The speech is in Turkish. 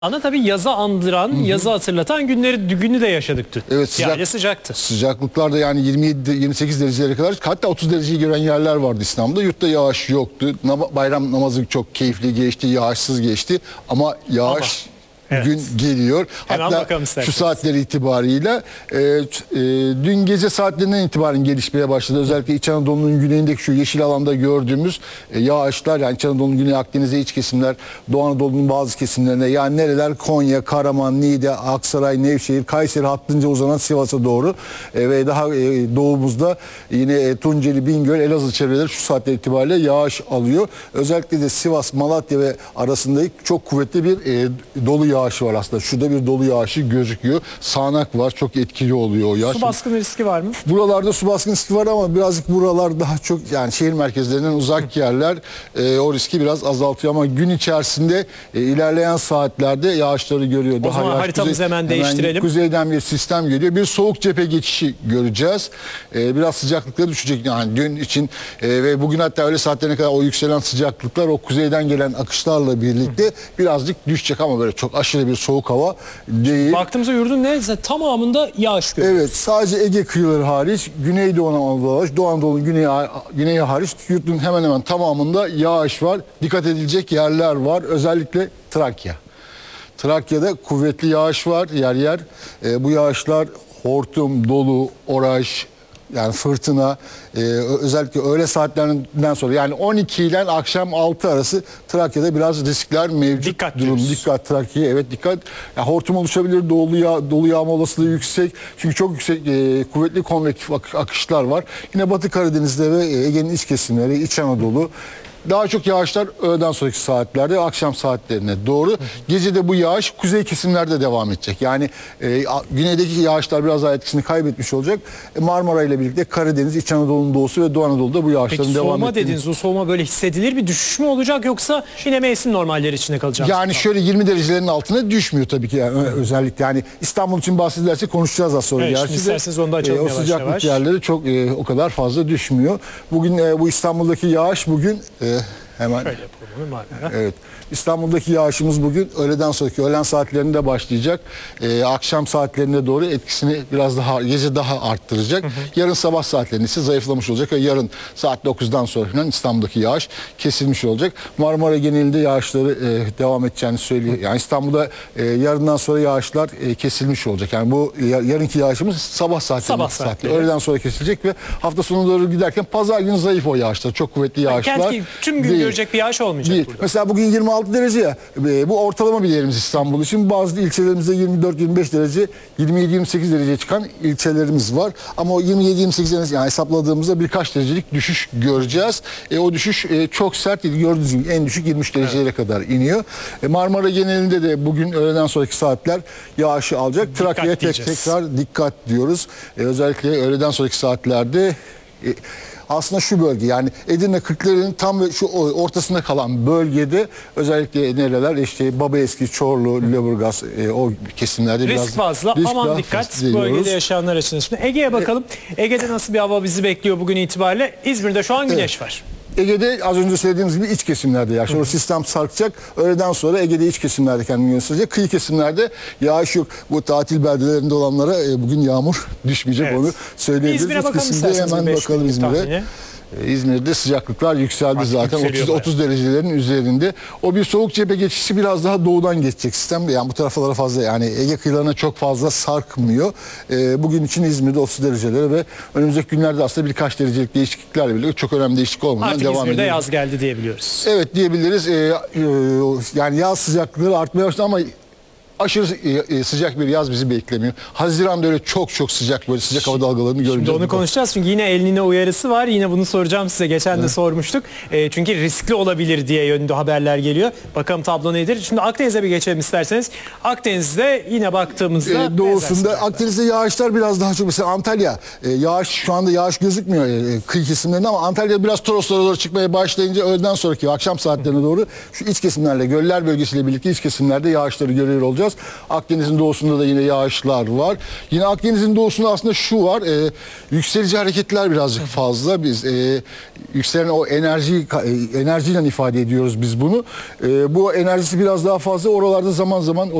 Ana tabii yazı andıran, yazı hatırlatan günü de yaşadık dün. Evet, Yani sıcaktı. Sıcaklıklar da yani 27-28 derecelere kadar, hatta 30 dereceyi gören yerler vardı İstanbul'da. Yurtta yağış yoktu. Bayram namazı çok keyifli geçti, yağışsız geçti. Ama yağış gün geliyor. Hemen hatta şu saatler itibariyle dün gece saatlerinden itibaren gelişmeye başladı. Özellikle İç Anadolu'nun güneyindeki şu yeşil alanda gördüğümüz yağışlar, yani İç Anadolu'nun güney, Akdeniz'e iç kesimler, Doğu Anadolu'nun bazı kesimlerine, yani nereler? Konya, Karaman, Niğde, Aksaray, Nevşehir, Kayseri hattınca uzanan Sivas'a doğru ve daha doğumuzda yine Tunceli, Bingöl, Elazığ çevreleri şu saatler itibariyle yağış alıyor. Özellikle de Sivas, Malatya ve arasında çok kuvvetli bir dolu yağışı var aslında. Şurada bir dolu yağışı gözüküyor. Sağanak var. Çok etkili oluyor o yağış. Su baskını riski var mı? Buralarda su baskını riski var ama birazcık buralar daha çok, yani şehir merkezlerinden uzak yerler o riski biraz azaltıyor ama gün içerisinde ilerleyen saatlerde yağışları görüyor. O zaman haritamızı hemen değiştirelim. Kuzeyden bir sistem geliyor. Bir soğuk cephe geçişi göreceğiz. Biraz sıcaklıkları düşecek yani dün için ve bugün hatta öğle saatlerine kadar o yükselen sıcaklıklar o kuzeyden gelen akışlarla birlikte birazcık düşecek ama böyle çok aşırı bir soğuk hava değil. Baktığımızda yurdun neredeyse tamamında yağış görüyoruz. Evet, sadece Ege kıyıları hariç, Güneydoğu Anadolu hariç, Doğu Anadolu'nun güneyi hariç yurdun hemen hemen tamamında yağış var. Dikkat edilecek yerler var. Özellikle Trakya. Trakya'da kuvvetli yağış var yer yer. Bu yağışlar hortum, dolu, oraj, yani fırtına, özellikle öğle saatlerinden sonra, yani 12 ile akşam 6 arası Trakya'da biraz riskler mevcut. Dikkat diyoruz. Dikkat Trakya'ya, evet dikkat. Yani hortum oluşabilir, dolu yağma olasılığı yüksek. Çünkü çok yüksek kuvvetli konvektif akışlar var. Yine Batı Karadeniz'de ve Ege'nin iç kesimleri, İç Anadolu. Daha çok yağışlar öğleden sonraki saatlerde, akşam saatlerine doğru. Gece de bu yağış kuzey kesimlerde devam edecek. Yani güneydeki yağışlar biraz daha etkisini kaybetmiş olacak. Marmara ile birlikte Karadeniz, İç Anadolu'nun doğusu ve Doğu Anadolu'da bu yağışların devam ettiğini. Soğuma dediniz, o soğuma böyle hissedilir bir düşüş mü olacak yoksa yine mevsim normalleri içinde kalacak? Yani şöyle 20 derecelerin altına düşmüyor tabii ki, yani özellikle yani İstanbul için bahsedilersek konuşacağız az sonra. Evet, şimdi isterseniz onu da açalım o sıcaklık yavaş. yerleri çok o kadar fazla düşmüyor. Bugün bu İstanbul'daki yağış bugün hemen şöyle yapalım Marmara. Evet. İstanbul'daki yağışımız bugün öğleden sonraki öğlen saatlerinde başlayacak. Akşam saatlerine doğru etkisini biraz daha, gece daha arttıracak. Yarın sabah saatlerinde ise zayıflamış olacak ve yarın saat 9'dan sonra falan İstanbul'daki yağış kesilmiş olacak. Marmara genelinde yağışları devam edeceğini söylüyor. Yani İstanbul'da yarından sonra yağışlar kesilmiş olacak. Yani bu yarınki yağışımız sabah saatlerinde. Öğleden sonra kesilecek ve hafta sonu doğru giderken pazar günü zayıf o yağışlar. Çok kuvvetli yağışlar. Tüm gün görecek bir yağış olmayacak değil. burada. Mesela bugün 26 derece ya. Bu ortalama bir yerimiz İstanbul için. Bazı ilçelerimizde 24-25 derece, 27-28 dereceye çıkan ilçelerimiz var. Ama o 27-28 derece, yani hesapladığımızda birkaç derecelik düşüş göreceğiz. O düşüş çok sert değil. Gördüğünüz gibi en düşük 23 derecelere kadar iniyor. Marmara genelinde de bugün öğleden sonraki saatler yağışı alacak. Trakya'ya tekrar dikkat diyoruz. Özellikle öğleden sonraki saatlerde aslında şu bölge, yani Edirne Kırklareli'nin tam şu ortasında kalan bölgede özellikle nereler, işte Babaeski, Çorlu, Lüleburgaz o kesimlerde risk biraz fazla. Aman dikkat bölgede yaşayanlar için. Ege'ye bakalım. Ege'de nasıl bir hava bizi bekliyor bugün itibariyle? İzmir'de şu an güneş var. Ege'de az önce söylediğimiz gibi iç kesimlerde yağış. O sistem sarkacak. Öğleden sonra Ege'de iç kesimlerde kendini gösterecek. Kıyı kesimlerde yağış yok. Bu tatil beldelerinde olanlara bugün yağmur düşmeyecek, onu söyleyebiliriz. İzmir'e bakalım isterseniz. Hemen bakalım İzmir'e. İzmir'de sıcaklıklar yükseldi artık zaten 30 derecelerin üzerinde. O bir soğuk cephe geçişi biraz daha doğudan geçecek sistem. Yani bu taraflara fazla, yani Ege kıyılarına çok fazla sarkmıyor. Bugün için İzmir'de 30 derecelere ve önümüzdeki günlerde aslında birkaç derecelik değişikliklerle birlikte çok önemli değişiklik olmadan artık devam ediyor. İzmir'de yaz geldi diyebiliyoruz. Evet, diyebiliriz. Yani yaz sıcaklıkları artmaya başladı ama aşırı sıcak bir yaz bizi beklemiyor. Haziran'da öyle çok sıcak, böyle sıcak hava dalgalarını göreceğiz. Şimdi onu konuşacağız çünkü yine El Niño uyarısı var. Yine bunu soracağım size. Geçen de sormuştuk. Çünkü riskli olabilir diye yönde haberler geliyor. Bakalım tablo nedir? Şimdi Akdeniz'e bir geçelim isterseniz. Akdeniz'de yine baktığımızda doğusunda Akdeniz'de yağışlar biraz daha çok, mesela Antalya yağış, şu anda yağış gözükmüyor kıyı kesimlerinde ama Antalya biraz Toroslara doğru çıkmaya başlayınca öğleden sonraki akşam saatlerine doğru şu iç kesimlerle, göller bölgesiyle birlikte iç kesimlerde yağışları görüyor olacağız. biraz. Akdeniz'in doğusunda da yine yağışlar var. Yine Akdeniz'in doğusunda aslında şu var. Yükselici hareketler birazcık fazla. Biz yükselen o enerjiyle ifade ediyoruz biz bunu. Bu enerjisi biraz daha fazla. Oralarda zaman zaman